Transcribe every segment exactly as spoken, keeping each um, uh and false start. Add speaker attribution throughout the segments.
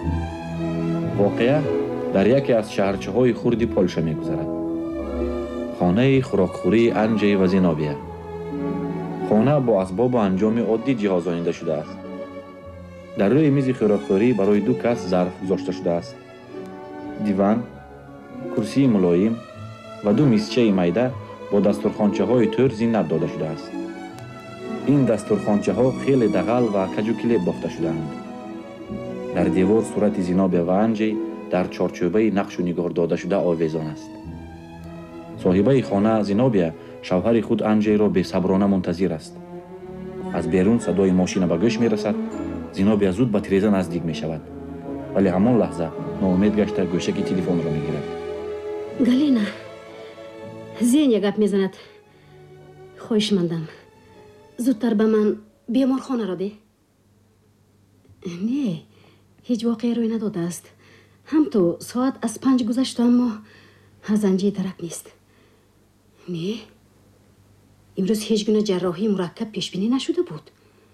Speaker 1: воқеа дар яке аз шаҳрчаҳои хурди Полша мегузарад. хонаи хӯрокхӯрии Анҷей ва Зинобия. хона бо асбобу анҷоми оддӣ ҷиҳозонида шудааст. дар рӯи мизи хӯрокхӯрӣ барои ду кас зарф гузошта шудааст. диван, курсии мулоим ва ду мисчаи майда бо дастурхончаҳои тӯр зиннат дода шудааст. ин дастурхончаҳо хеле дағал ва каҷукилеб бофта шудаанд. дар девор сурати Зинобия ва Анҷей дар чорчӯбаи нақшу нигоҳ додашуда овезон аст. соҳибаи хона Зинобия шавҳари худ Анҷейро бесаброна мунтазир аст. аз берун садои мошина ба гӯш мерасад. Зинобия зуд ба тиреза наздик мешавад, вале ҳамон лаҳза ноумед гашта гӯшаки телефонро мегирад.
Speaker 2: Галина, Зеня гап мезанад. хоҳишмандам, зудтар ба ман беморхонаро де. не, ҳеҷ воқеа рӯй надодааст. ҳамто соат аз панҷ гузашт, аммо аз Анҷей дарак нест. не, имрӯз ҳеҷ гуна ҷарроҳии мураккаб пешбинӣ нашуда буд.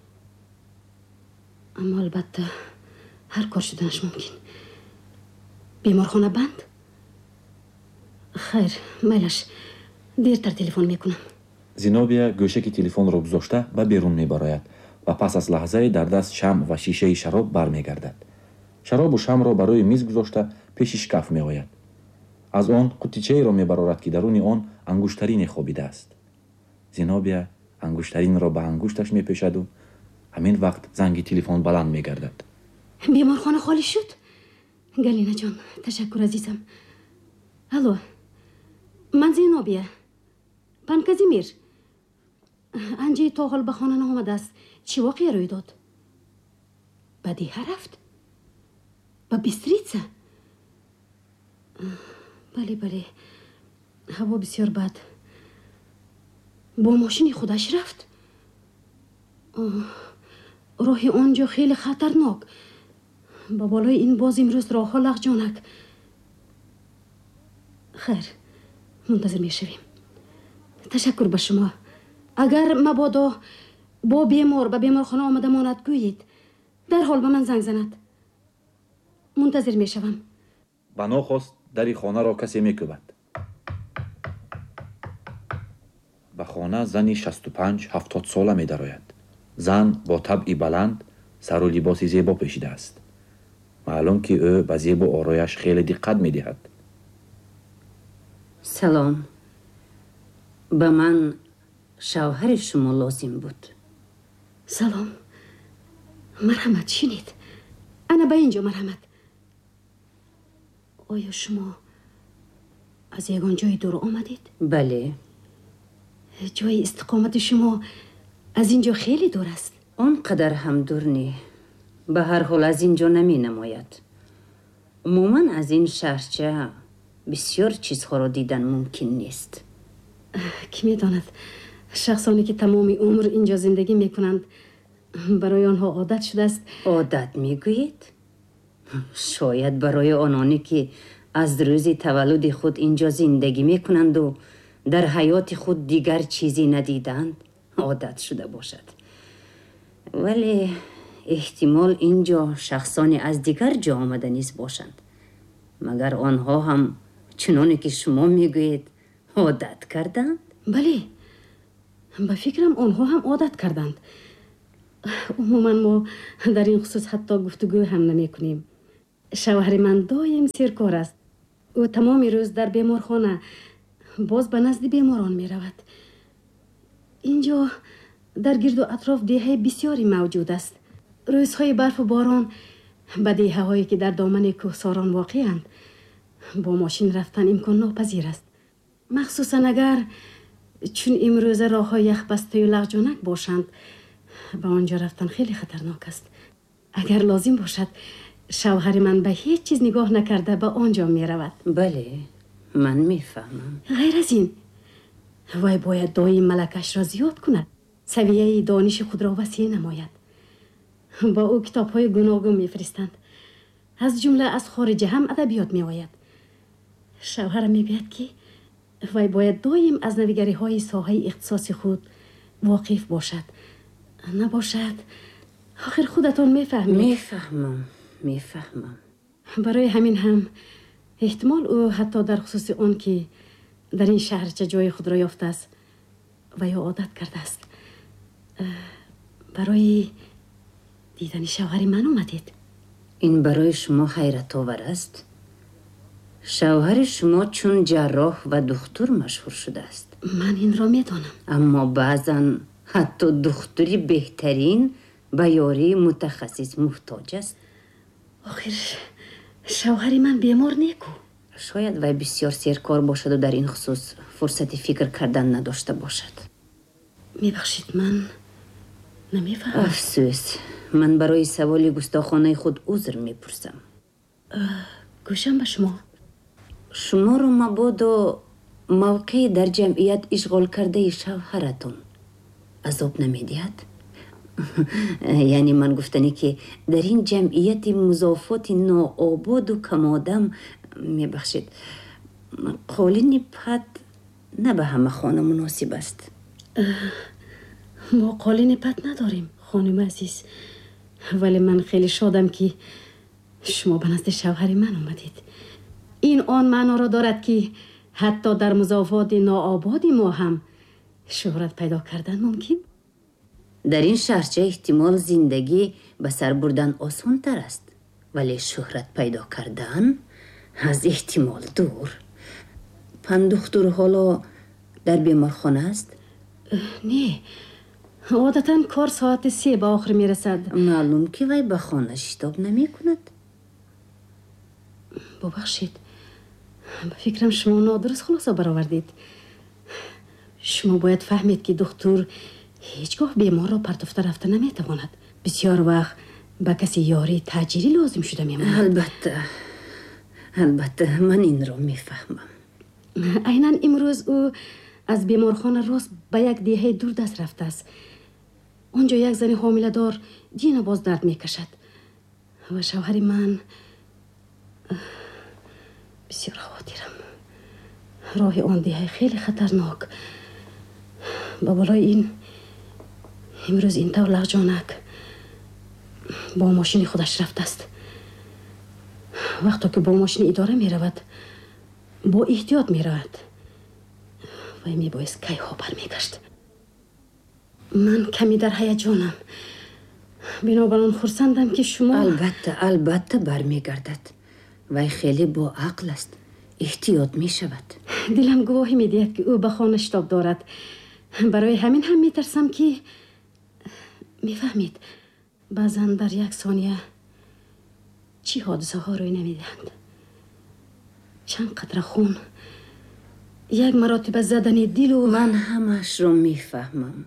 Speaker 2: аммо албатта ҳар кор шуданаш мумкин. беморхона банд? хайр, майлаш, дертар телефон мекунам.
Speaker 1: Зинобия гӯшаки телефонро гузошта ба берун мебарояд ва пас аз лаҳзае дар даст шам ва шишаи шароб бармегардад. шаробу шамро ба рӯи миз гузошта пеши шкаф меояд. аз он қутичаеро мебарорад ки даруни он ангуштарине хобидааст. Зинобия ангуштаринро ба ангушташ мепешаду ҳамин вақт занги телефон баланд мегардад.
Speaker 2: беморхона холӣ шуд? галина ҷон, ташаккур азизам. алло, ман Зинобия. пан Казимир. Анҷей то ҳол ба хона наомадааст. чӣ воқеа рӯй дод? ба деҳа рафт? ба Бистрица? бале бале, ҳаво бисёр бад. бо мошини худаш рафт? роҳи он ҷо хеле хатарнок. ба болои ин боз имрӯз роҳҳо лағҷонак. хайр, мунтазир мешавем. ташаккур ба шумо. агар мабодо бо бемор ба беморхона омада монад гӯед, дарҳол ба ман занг занад. мунтазир мешавам.
Speaker 1: ба нохост дари хонаро касе мекӯбад. ба хона зани шасту панҷ ҳафтод сола медарояд. зан бо табъи баланд, сару либоси зебо пешидааст. маълум ки ӯ ба зебу орояш хеле диққат медиҳад.
Speaker 3: салом. ба ман шавҳари шумо лозим буд.
Speaker 2: салом. марҳамат, шинед. ана ба ин ҷо марҳамат. оё шумо аз ягон ҷои дур омадед?
Speaker 3: бале.
Speaker 2: ҷои истиқомати шумо аз ин ҷо хеле дур аст?
Speaker 3: он қадар ҳам дур не. ба ҳар ҳол аз ин ҷо наменамояд. умуман аз ин шаҳрча бисёр чизҳоро дидан мумкин нест.
Speaker 2: кӣ медонад, шахсоне ки тамоми умр ин ҷо зиндагӣ мекунанд, барои онҳо одат шудааст.
Speaker 3: одат мегӯед? шояд барои ононе ки аз рӯзи таваллуди худ ин ҷо зиндагӣ мекунанду дар ҳаёти худ дигар чизе надиданд одат шуда бошад. вале эҳтимол ин ҷо шахсоне аз дигар ҷо омада низ бошанд. магар онҳо ҳам чуноне ки шумо мегӯед одат карданд?
Speaker 2: бале, ба фикрам онҳо ҳам одат карданд. умуман мо дар ин хусус ҳатто гуфтугӯ ҳам намекунем. шавҳари ман доим серкор аст. ӯ тамоми рӯз дар беморхона, боз ба назди беморон меравад. ин ҷо дар гирду атроф деҳаи бисёре мавҷуд аст. рӯзҳои барфу борон ба деҳаҳое ки дар домани кӯҳсорон воқеанд бо мошин рафтан имконнопазир аст. махсусан агар чун имрӯза роҳҳо яхбастаю лағҷонак бошанд, ба он ҷо рафтан хеле хатарнок аст. агар лозим бошад, шавҳари ман ба ҳеҷ чиз нигоҳ накарда ба он ҷо меравад.
Speaker 3: бале, ман мефаҳмам.
Speaker 2: ғайр аз ин, вай бояд доим малакашро зиёд кунад, савияи дониши худро васеъ намояд. ба ӯ китобҳои гуногун мефиристанд. аз ҷумла аз хориҷа ҳам адабиёт меояд. шавҳарам мегӯяд ки вай бояд доим аз навигариҳои соҳаи ихтисоси худ воқиф бошад. набошад, охир худатон мефаҳмед.
Speaker 3: мефаҳмам. میفهمم.
Speaker 2: برای همین هم احتمال او حتی در خصوص آن که در این شهر چه جای خود را یافته است و یا عادت کرده است برای دیدن شوهر من اومدید.
Speaker 3: این برای شما حیرت آور است؟ شوهر شما چون جراح و دکتر مشهور شده است.
Speaker 2: من این را میدانم.
Speaker 3: اما بعضا حتی دکتری بهترین به یاری متخصص محتاج است.
Speaker 2: آخر شوهر من بیمار نیکو.
Speaker 3: شاید وی بسیار سیرکار باشد و در این خصوص فرصت فکر کردن نداشته باشد.
Speaker 2: میبخشید من نمیفهمم.
Speaker 3: افسوس، من برای سوال گستاخانه خود عذر میپرسم.
Speaker 2: گوشم به شما.
Speaker 3: شما رو مبادا موقع در جمعیت اشغال کرده شوهرتون عذاب نمیدید؟ یعنی من گفتنی که در این جمعیت مضافات ناآباد و کمادم میبخشید قالین پد نه به همه خانه مناسب است.
Speaker 2: ما قالین پد نداریم خانم عزیز، ولی من خیلی شادم که شما به نزد شوهر من اومدید. این آن معنا را دارد که حتی در مضافات ناآباد ما هم شهرت پیدا کردن ممکن.
Speaker 3: در این شهرچه احتمال زندگی به سر بردن آسان تر است، ولی شهرت پیدا کردن از احتمال دور. پن دختر حالا در بیمارخانه است؟
Speaker 2: نه، عادتا کار ساعت سه به آخر میرسد.
Speaker 3: معلوم که وی به خانه شتاب نمی کند.
Speaker 2: ببخشید، به فکرم شما نادرست خلاصه برآوردید. شما باید فهمید که دکتر هیچگاه بیمار را پرتفته رفته نمیتواند. بسیار وقت با کسی یاری تاجری لازم شده میماند.
Speaker 3: البته البته من این را میفهمم.
Speaker 2: عیناً امروز او از بیمارخانه راست به یک دیهه دور دست رفته است. اونجا یک زن حامله دار جین باز درد میکشد و شوهر من بسیار خاطرم. راه آن دیهه خیلی خطرناک. با بالای این امروز این طور لغجانک با ماشین خودش رفته است. وقتی که با ماشین اداره می رود با احتیاط می رود و می باید که ها بر می گشت. من کمی در هیجانم، بنابراین خرسندم که شما.
Speaker 3: البته البته بر می گردد. وی خیلی با عقل است، احتیاط می شود.
Speaker 2: دلم گواهی می دهد که او به خانه شتاب دارد. برای همین هم می ترسم که می فهمید بعضا در یک ثانیه چی حادثه ها روی نمی دهند. چند قطره خون، یک مراتب زدن دل و
Speaker 3: من همش رو می فهمم.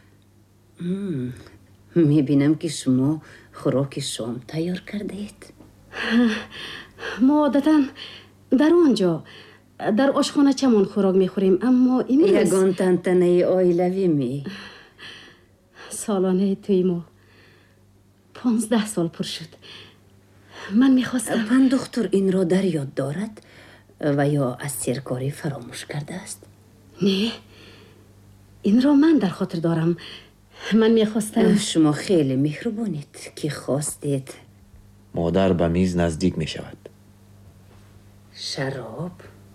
Speaker 3: می بینم که شما خوراک شام تیار کرده اید.
Speaker 2: ما عادتا در آنجا در آشخانه چمان خوراک می خوریم، اما امروز
Speaker 3: یگان تنتنه آیلوی می.
Speaker 2: سالانه توی ما پانزده سال پر شد. من میخواستم.
Speaker 3: پن دختر این را در یاد دارد و یا از سیرکاری فراموش کرده است؟
Speaker 2: نه، این را من در خاطر دارم. من میخواستم.
Speaker 3: شما خیلی مهربانید که خواستید.
Speaker 1: مادر به میز نزدیک می شود.
Speaker 3: شراب،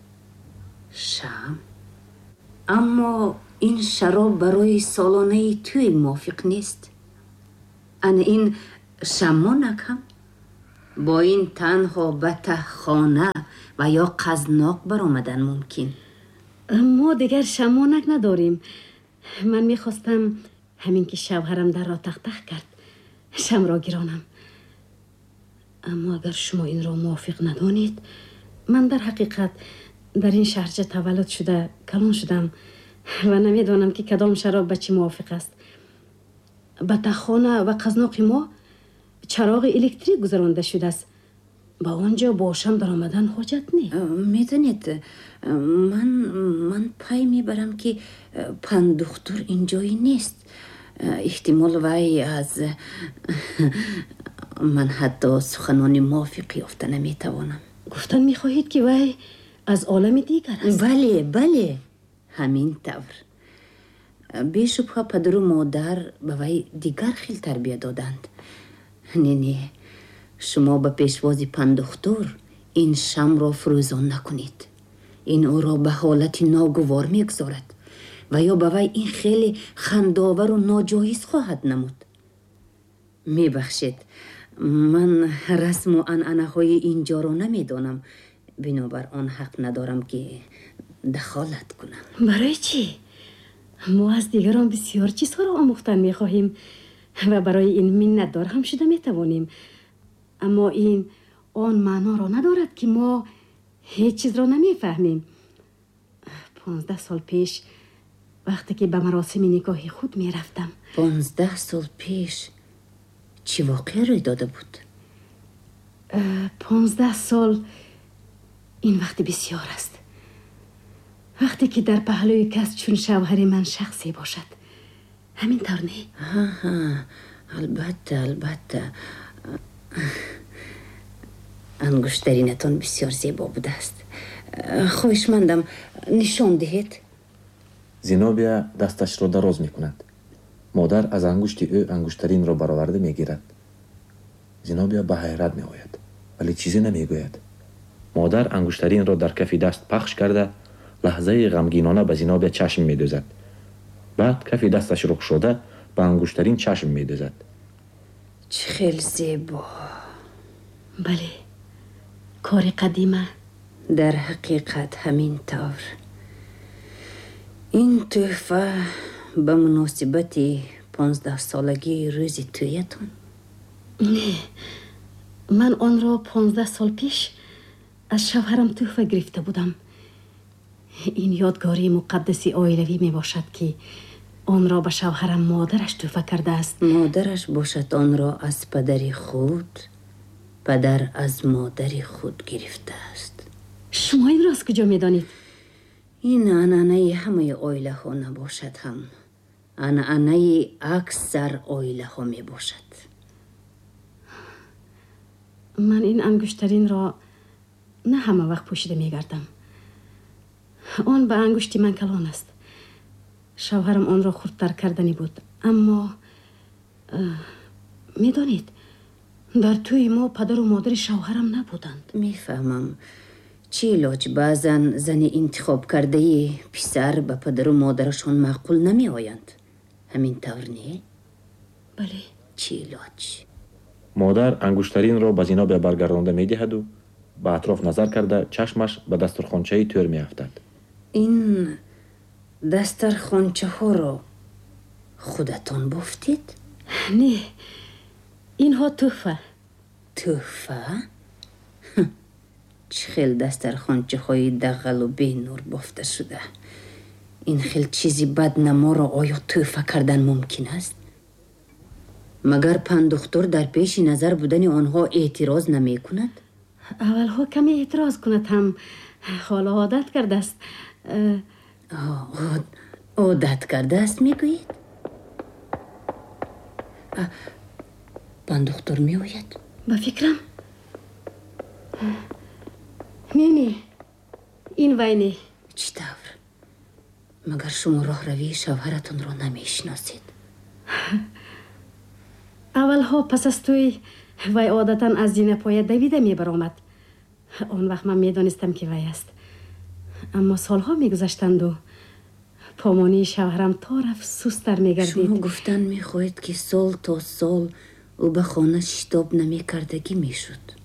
Speaker 3: شام، اما این شراب برای سالانه توی موافق نیست. ان این شمانک هم با این تنها به تهخانه و یا قزناق برآمدن ممکن.
Speaker 2: ما دیگر شمانک نداریم. من میخواستم همین که شوهرم در را تخ تخ کرد شم را گرانم. اما اگر شما این را موافق ندانید، من در حقیقت در این شهرچه تولد شده کلان شدم و نمیدانم که کدام شراب به چی موافق است. به تخانه و قزناق ما چراغ الکتریک گذرانده شده است. با آنجا باشم در آمدن حاجت نیست.
Speaker 3: میدونید من من پای میبرم که پن دختر اینجایی نیست. احتمال وی از من حتی سخنان موافقی یافته نمیتوانم.
Speaker 2: گفتن میخواهید که وی از عالم دیگر است؟
Speaker 3: بله بله همین طور. بیشبه پدر و مادر به وی دیگر خیل تربیه دادند. نه نه шумо ба пешвози пандухтур ин шамро фурӯзон накунед. ин ӯро ба ҳолати ногувор мегузорад ва ё ба вай ин хеле хандовару ноҷоиз хоҳад намуд. мебахшед, ман расму анъанаҳои ин ҷоро намедонам, бинобар он ҳақ надорам ки дахолат кунам.
Speaker 2: барои чӣ? мо аз дигарон бисёр чизҳоро омӯхтан мехоҳем ва барои ин миннатдор ҳам шуда метавонем. аммо ин он маъноро надорад ки мо ҳеҷ чизро намефаҳмем. понздаҳ сол пеш вақте ки ба маросими никоҳи худ мерафтам.
Speaker 3: понздаҳ сол пеш чӣ воқеа рӯй дода буд?
Speaker 2: понздаҳ сол ин вақти бисёр аст. вақте ки дар паҳлӯи кас чун шавҳари ман шахсе бошад. ҳамин тавр не?
Speaker 3: ҳа албатта албатта. ангуштаринатон бисёр зебо будааст. хоҳишмандам нишон диҳед.
Speaker 1: зинобия дасташро дароз мекунад. модар аз ангушти ӯ ангуштаринро бароварда мегирад. зинобия ба ҳайрат меояд, вале чизе намегӯяд. модар ангуштаринро дар кафи даст пахш карда лаҳзаи ғамгинона ба зинобия чашм медӯзад. баъд кафи дасташро кушода ба ангуштарин чашм медӯзад.
Speaker 3: чӣ хел зебо.
Speaker 2: бале, кори қадима.
Speaker 3: дар ҳақиқат ҳамин тавр. ин тӯҳфа ба муносибати понздаҳсолагии рӯзи тӯятон?
Speaker 2: не, ман онро понздаҳ сол пеш аз шавҳарам тӯҳфа гирифта будам. ин ёдгории муқаддаси оилавӣ мебошад ки онро ба шавҳарам модараш тӯҳфа кардааст.
Speaker 3: модараш бошад онро аз падари худ, падар аз модари худ гирифтааст.
Speaker 2: шумо инро аз куҷо медонед?
Speaker 3: ин анъанаи ҳамаи оилаҳо набошад ҳам. анъанаи аксар оилаҳо мебошад.
Speaker 2: ман ин ангуштаринро на ҳама вақт пӯшида мегардам. он ба ангушти ман калон аст. шавҳарам онро хурдтар карданӣ буд. аммо медонед, дар тӯи мо падару модари шавҳарам набуданд.
Speaker 3: мефаҳмам. чӣ илоҷ, баъзан зани интихобкардаи писар ба падару модарашон маъқул намеоянд. ҳамин тавр не?
Speaker 2: бале.
Speaker 3: чӣ илоҷ?
Speaker 1: модар ангуштаринро ба зинобия баргардонда медиҳаду ба атроф назар карда чашмаш ба дастархончаи тӯр меафтад.
Speaker 3: ин дастархончаҳоро худатон бофтед?
Speaker 2: не, инҳо тӯҳфа.
Speaker 3: тӯҳфа? чӣ хел дастархончаҳои дағалу бенур бофта шуда? ин хел чизи баднаморо оё тӯҳфа кардан мумкин аст? магар пандухтур дар пеши назар будани онҳо эътироз намекунад?
Speaker 2: аввалҳо каме эътироз кунад ҳам, ҳоло одат кардааст.
Speaker 3: одат кардааст мегӯед? пандухтур меояд?
Speaker 2: ба фикрам не не, ин вай не.
Speaker 3: чӣ тавр? магар шумо роҳравии шавҳаратонро намешиносед?
Speaker 2: аввалҳо пас аз тӯй вай одатан аз зинапоя давида мебаромад. он вақт ман медонистам ки вай аст. аммо солҳо мегузаштанду помонии шавҳарам то рафт сустар мегардид.
Speaker 3: шумо гуфтан мехоҳед ки сол то сол ӯ ба хона шитоб намекардагӣ мешуд.